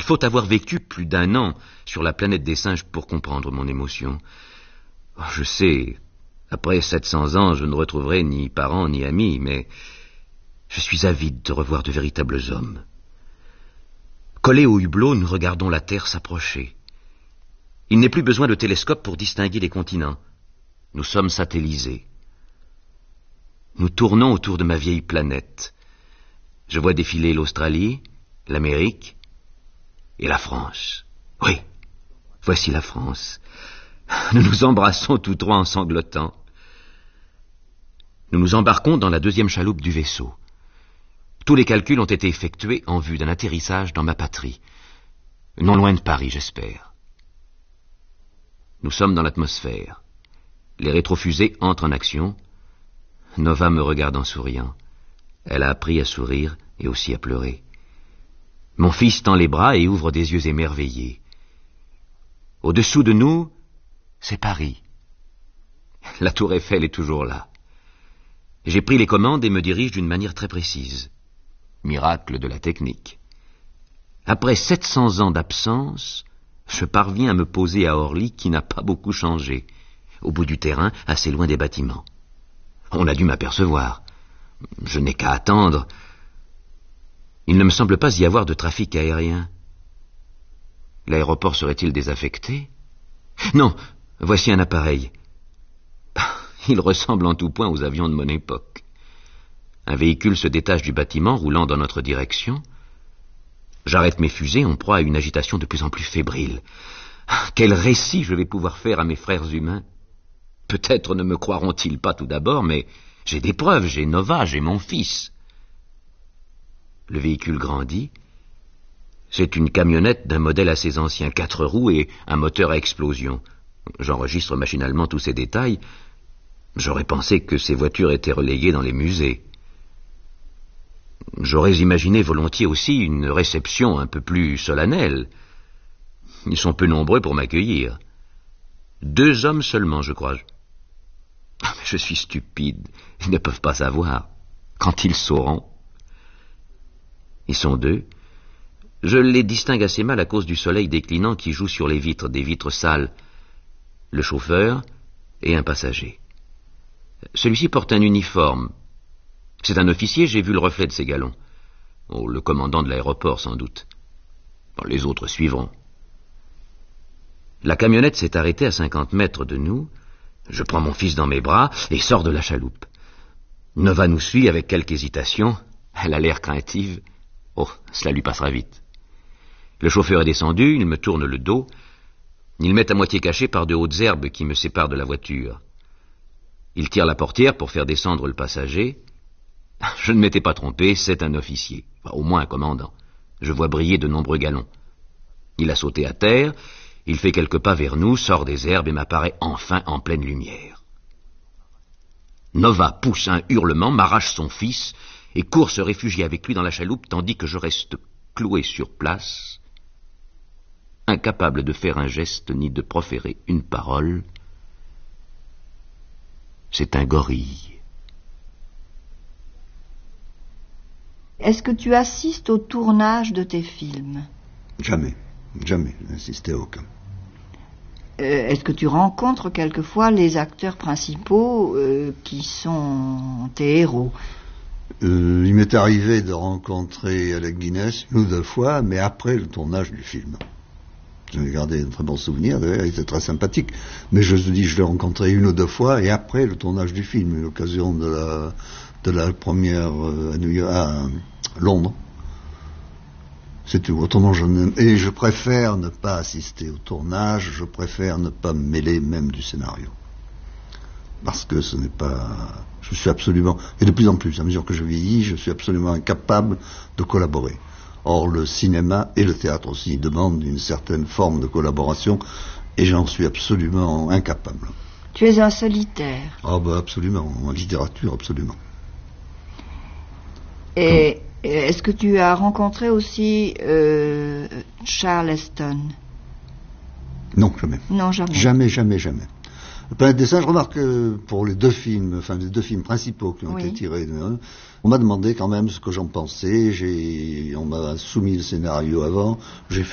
faut avoir vécu plus d'1 an sur la planète des singes pour comprendre mon émotion. Oh, je sais, après 700 ans, je ne retrouverai ni parents ni amis, mais je suis avide de revoir de véritables hommes. Collés au hublot, nous regardons la Terre s'approcher. Il n'est plus besoin de télescope pour distinguer les continents. Nous sommes satellisés. Nous tournons autour de ma vieille planète. Je vois défiler l'Australie, l'Amérique et la France. Oui, voici la France. Nous nous embrassons tous trois en sanglotant. Nous nous embarquons dans la 2e chaloupe du vaisseau. Tous les calculs ont été effectués en vue d'un atterrissage dans ma patrie. Non loin de Paris, j'espère. Nous sommes dans l'atmosphère. Les rétrofusées entrent en action. Nova me regarde en souriant. Elle a appris à sourire et aussi à pleurer. Mon fils tend les bras et ouvre des yeux émerveillés. Au-dessous de nous, c'est Paris. La tour Eiffel est toujours là. J'ai pris les commandes et me dirige d'une manière très précise. Miracle de la technique. Après 700 ans d'absence, je parviens à me poser à Orly qui n'a pas beaucoup changé, au bout du terrain, assez loin des bâtiments. On a dû m'apercevoir. Je n'ai qu'à attendre. Il ne me semble pas y avoir de trafic aérien. L'aéroport serait-il désaffecté? Non, voici un appareil. Il ressemble en tout point aux avions de mon époque. Un véhicule se détache du bâtiment, roulant dans notre direction. J'arrête mes fusées en proie à une agitation de plus en plus fébrile. Quel récit je vais pouvoir faire à mes frères humains? Peut-être ne me croiront-ils pas tout d'abord, mais j'ai des preuves, j'ai Nova, j'ai mon fils. Le véhicule grandit. C'est une camionnette d'un modèle assez ancien, 4 roues et un moteur à explosion. J'enregistre machinalement tous ces détails. J'aurais pensé que ces voitures étaient reléguées dans les musées. J'aurais imaginé volontiers aussi une réception un peu plus solennelle. Ils sont peu nombreux pour m'accueillir. 2 hommes seulement, je crois. Je suis stupide. Ils ne peuvent pas savoir. Quand ils sauront. Ils sont 2. Je les distingue assez mal à cause du soleil déclinant qui joue sur les vitres, des vitres sales. Le chauffeur et un passager. Celui-ci porte un uniforme. C'est un officier, j'ai vu le reflet de ses galons. Oh, le commandant de l'aéroport, sans doute. Bon, les autres suivront. La camionnette s'est arrêtée à 50 mètres de nous. Je prends mon fils dans mes bras et sors de la chaloupe. Nova nous suit avec quelque hésitation. Elle a l'air craintive. Oh, cela lui passera vite. Le chauffeur est descendu, il me tourne le dos. Il m'est à moitié caché par de hautes herbes qui me séparent de la voiture. Il tire la portière pour faire descendre le passager. Je ne m'étais pas trompé, c'est un officier, enfin, au moins un commandant. Je vois briller de nombreux galons. Il a sauté à terre, il fait quelques pas vers nous, sort des herbes et m'apparaît enfin en pleine lumière. Nova pousse un hurlement, m'arrache son fils et court se réfugier avec lui dans la chaloupe tandis que je reste cloué sur place, incapable de faire un geste ni de proférer une parole. C'est un gorille. Est-ce que tu assistes au tournage de tes films? Jamais, je n'assistais à aucun. Est-ce que tu rencontres quelquefois les acteurs principaux qui sont tes héros? Il m'est arrivé de rencontrer Alec Guinness 1 ou 2 fois, mais après le tournage du film. J'en ai gardé un très bon souvenir, d'ailleurs, il était très sympathique. Mais je te dis, je l'ai rencontré 1 ou 2 fois, et après le tournage du film, l'occasion de la première à Londres. C'est tout. Autrement, et je préfère ne pas assister au tournage, je préfère ne pas me mêler même du scénario. Parce que ce n'est pas... Je suis absolument... Et de plus en plus, à mesure que je vieillis, je suis absolument incapable de collaborer. Or, le cinéma et le théâtre aussi demandent une certaine forme de collaboration, et j'en suis absolument incapable. Tu es un solitaire. Ah ben absolument, en littérature, absolument. Et est-ce que tu as rencontré aussi Charleston? Non, jamais. Non, jamais. Jamais. Le Planète des singes, je remarque que pour les 2 films, enfin les 2 films principaux qui ont été tirés, on m'a demandé quand même ce que j'en pensais, on m'a soumis le scénario avant, j'ai fait